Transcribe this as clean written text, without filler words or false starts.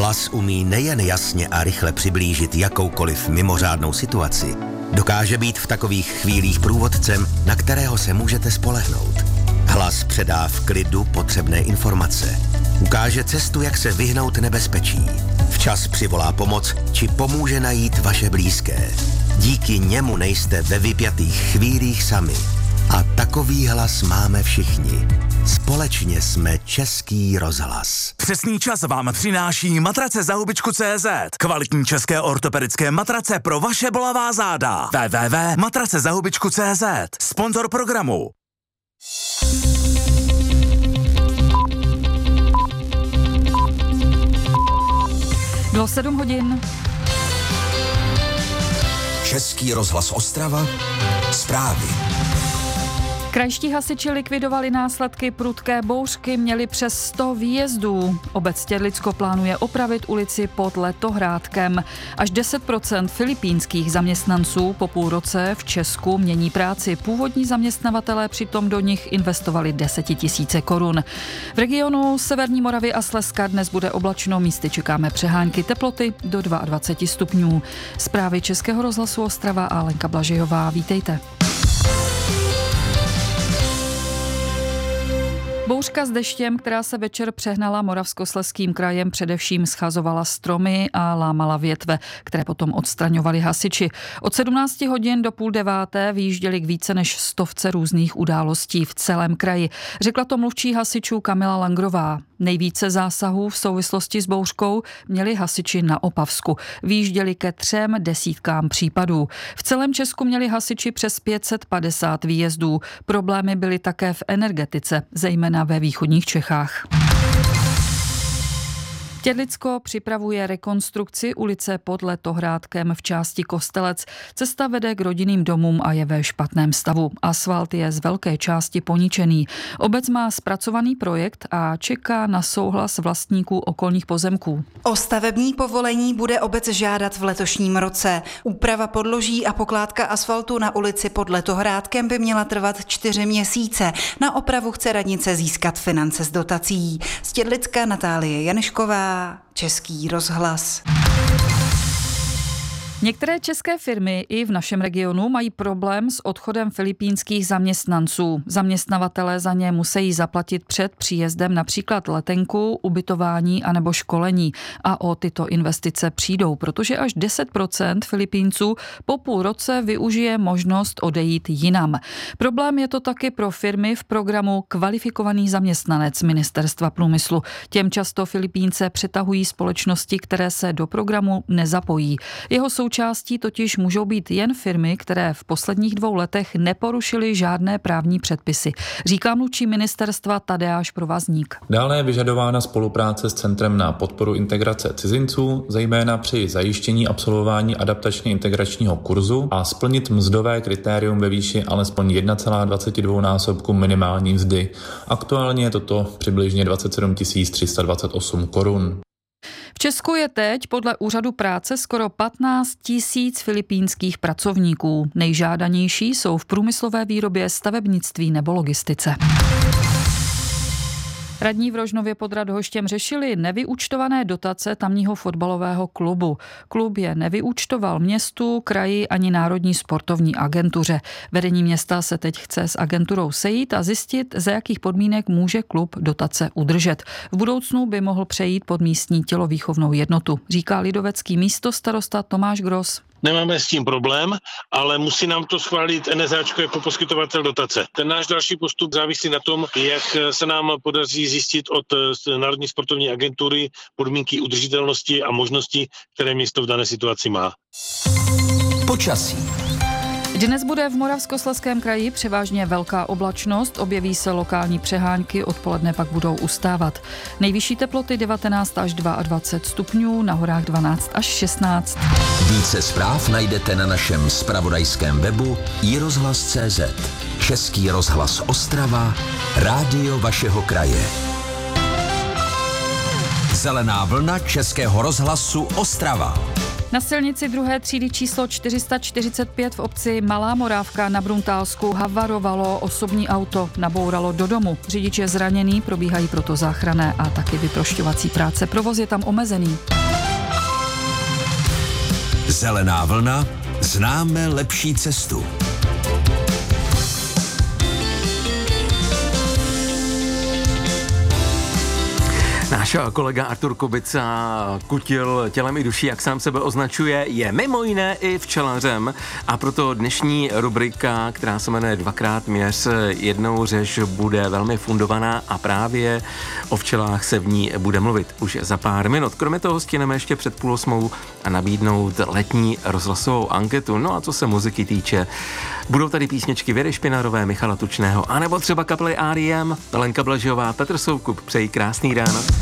Hlas umí nejen jasně a rychle přiblížit jakoukoliv mimořádnou situaci, dokáže být v takových chvílích průvodcem, na kterého se můžete spolehnout. Hlas předá v klidu potřebné informace. Ukáže cestu, jak se vyhnout nebezpečí. Včas přivolá pomoc, či pomůže najít vaše blízké. Díky němu nejste ve vypjatých chvílích sami. A takový hlas máme všichni. Společně jsme Český rozhlas. Přesný čas vám přináší matrace za hubičku.cz. Kvalitní české ortopedické matrace pro vaše bolavá záda. www.matracezahubičku.cz. Sponzor programu. Bylo 7 hodin. Český rozhlas Ostrava. Zprávy. Krajští hasiči likvidovali následky prudké bouřky, měli přes 100 výjezdů. Obec Tědlicko plánuje opravit ulici pod Letohrádkem. Až 10% filipínských zaměstnanců po půl roce v Česku mění práci. Původní zaměstnavatelé přitom do nich investovali 10 000 korun. V regionu Severní Moravy a Slezska dnes bude oblačno, místy čekáme přehánky, teploty do 22 stupňů. Zprávy Českého rozhlasu Ostrava a Lenka Blažejová, vítejte. Bouřka s deštěm, která se večer přehnala Moravskoslezským krajem, především schazovala stromy a lámala větve, které potom odstraňovali hasiči. Od 17 hodin do 8:30 vyjížděli k více než 100 různých událostí v celém kraji. Řekla to mluvčí hasičů Kamila Langrová. Nejvíce zásahů v souvislosti s bouřkou měli hasiči na Opavsku. Vyjížděli ke 3 desítkám případů. V celém Česku měli hasiči přes 550 výjezdů. Problémy byly také v energetice, zejména ve východních Čechách. Tědlicko připravuje rekonstrukci ulice pod Letohrádkem v části Kostelec. Cesta vede k rodinným domům a je ve špatném stavu. Asfalt je z velké části poničený. Obec má zpracovaný projekt a čeká na souhlas vlastníků okolních pozemků. O stavební povolení bude obec žádat v letošním roce. Úprava podloží a pokládka asfaltu na ulici pod Letohrádkem by měla trvat 4 měsíce. Na opravu chce radnice získat finance z dotací. Z Tědlicka Natálie Janešková, Český rozhlas. Některé české firmy i v našem regionu mají problém s odchodem filipínských zaměstnanců. Zaměstnavatelé za ně musí zaplatit před příjezdem například letenku, ubytování anebo školení. A o tyto investice přijdou, protože až 10% Filipínců po půl roce využije možnost odejít jinam. Problém je to taky pro firmy v programu Kvalifikovaný zaměstnanec Ministerstva průmyslu. Těm často Filipínce přetahují společnosti, které se do programu nezapojí. Jeho součástí totiž můžou být jen firmy, které v posledních 2 letech neporušily žádné právní předpisy, říká mluvčí ministerstva Tadeáš Provazník. Dále je vyžadována spolupráce s Centrem na podporu integrace cizinců, zejména při zajištění absolvování adaptačně integračního kurzu a splnit mzdové kritérium ve výši alespoň 1,22násobku minimální mzdy. Aktuálně je toto přibližně 27 328 korun. V Česku je teď podle úřadu práce skoro 15 000 filipínských pracovníků. Nejžádanější jsou v průmyslové výrobě, stavebnictví nebo logistice. Radní v Rožnově pod Radhoštěm řešili nevyúčtované dotace tamního fotbalového klubu. Klub je nevyúčtoval městu, kraji ani Národní sportovní agentuře. Vedení města se teď chce s agenturou sejít a zjistit, za jakých podmínek může klub dotace udržet. V budoucnu by mohl přejít pod místní tělovýchovnou jednotu, říká lidovecký místostarosta Tomáš Gros. Nemáme s tím problém, ale musí nám to schválit NSAčko jako poskytovatel dotace. Ten náš další postup závisí na tom, jak se nám podaří zjistit od Národní sportovní agentury podmínky udržitelnosti a možnosti, které město v dané situaci má. Počasí. Dnes bude v Moravskoslezském kraji převážně velká oblačnost, objeví se lokální přehánky, odpoledne pak budou ustávat. Nejvyšší teploty 19 až 22 stupňů, na horách 12 až 16. Více zpráv najdete na našem zpravodajském webu iRozhlas.cz. Český rozhlas Ostrava, rádio vašeho kraje. Zelená vlna Českého rozhlasu Ostrava. Na silnici druhé třídy číslo 445 v obci Malá Morávka na Bruntálsku havarovalo osobní auto, nabouralo do domu. Řidič je zraněný, probíhají proto záchranné a taky vyprošťovací práce. Provoz je tam omezený. Zelená vlna, známe lepší cestu. Náš kolega Artur Kubica, kutil tělem i duší, jak sám sebe označuje, je mimo jiné i včelařem a proto dnešní rubrika, která se jmenuje Dvakrát měř jednou řež, bude velmi fundovaná a právě o včelách se v ní bude mluvit už za pár minut. Kromě toho stihneme ještě před 7:30 a nabídnout letní rozhlasovou anketu. No a co se muziky týče, budou tady písničky Věry Špinarové, Michala Tučného, anebo třeba kapely R.E.M., Lenka Blažová, Petr Soukup. Přeji krásný ráno.